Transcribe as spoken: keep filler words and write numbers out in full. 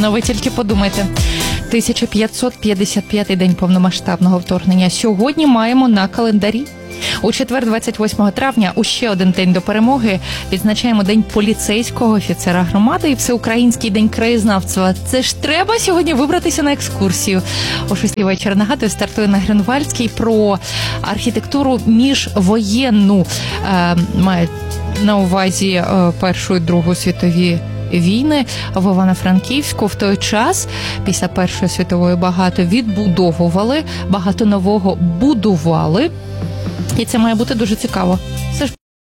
Ну ви тільки подумайте. тисяча п'ятсот п'ятдесят п'ятий день повномасштабного вторгнення сьогодні маємо на календарі. У четвер, двадцять восьмого травня, у ще один день до перемоги, відзначаємо День поліцейського офіцера громади і Всеукраїнський день краєзнавства. Це ж треба сьогодні вибратися на екскурсію. О шостій вечора, нагадую, стартує на Грюнвальдській про архітектуру міжвоєнну. Е, має на увазі е, Першу і Другу світові війни в Івано-Франківську. В той час, після Першої світової, багато відбудовували, багато нового будували. І це має бути дуже цікаво. Це ж